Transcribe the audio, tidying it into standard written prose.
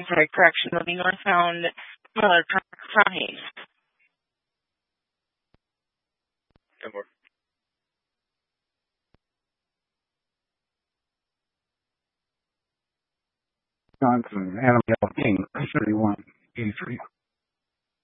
sorry, correction, it'll be northbound Miller from Hayes. And more. Johnson, Adam King, 3183.